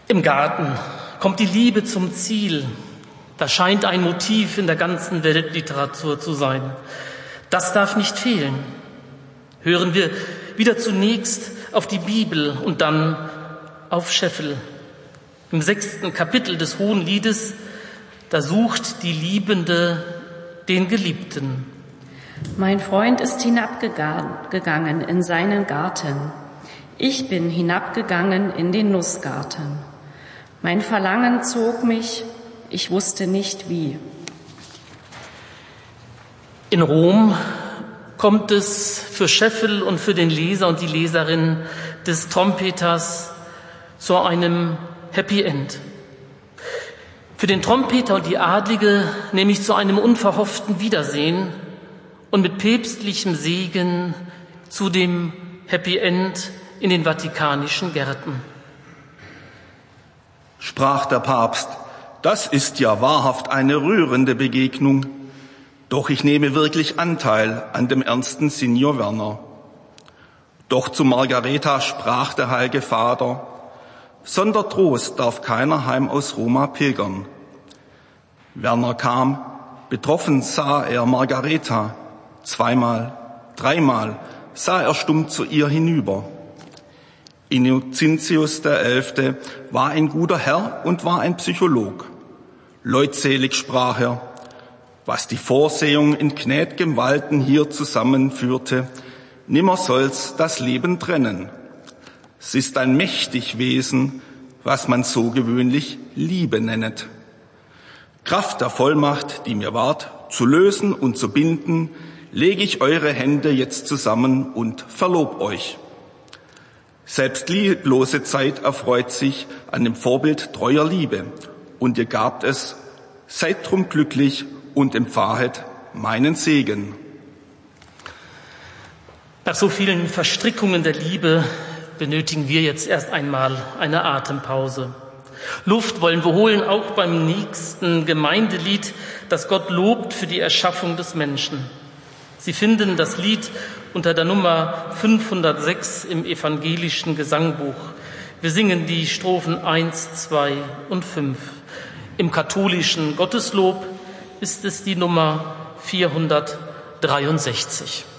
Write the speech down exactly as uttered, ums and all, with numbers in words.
Im Garten kommt die Liebe zum Ziel. Das scheint ein Motiv in der ganzen Weltliteratur zu sein. Das darf nicht fehlen. Hören wir wieder zunächst auf die Bibel und dann auf Scheffel. Im sechsten Kapitel des Hohenliedes, da sucht die Liebende den Geliebten. Mein Freund ist hinabgegangen in seinen Garten. Ich bin hinabgegangen in den Nussgarten. Mein Verlangen zog mich, ich wusste nicht wie. In Rom kommt es für Scheffel und für den Leser und die Leserin des Trompeters zu einem Happy End. Für den Trompeter und die Adlige nämlich zu einem unverhofften Wiedersehen und mit päpstlichem Segen zu dem Happy End in den vatikanischen Gärten. Sprach der Papst, das ist ja wahrhaft eine rührende Begegnung. Doch ich nehme wirklich Anteil an dem ernsten Signor Werner. Doch zu Margareta sprach der Heilige Vater, sonder Trost darf keiner heim aus Roma pilgern. Werner kam, betroffen sah er Margareta, zweimal, dreimal sah er stumm zu ihr hinüber. Innocentius der Elfte war ein guter Herr und war ein Psycholog. Leutselig sprach er, was die Vorsehung in gnäd'gem Walten hier zusammenführte, nimmer soll's das Leben trennen. Es ist ein mächtig Wesen, was man so gewöhnlich Liebe nennet. Kraft der Vollmacht, die mir ward, zu lösen und zu binden, lege ich eure Hände jetzt zusammen und verlob euch. Selbst lieblose Zeit erfreut sich an dem Vorbild treuer Liebe, und ihr gabt es, seid drum glücklich und empfahet meinen Segen. Nach so vielen Verstrickungen der Liebe benötigen wir jetzt erst einmal eine Atempause. Luft wollen wir holen, auch beim nächsten Gemeindelied, das Gott lobt für die Erschaffung des Menschen. Sie finden das Lied unter der Nummer fünfhundertsechs im evangelischen Gesangbuch. Wir singen die Strophen eins, zwei und fünf. Im katholischen Gotteslob ist es die Nummer vierhundertdreiundsechzig.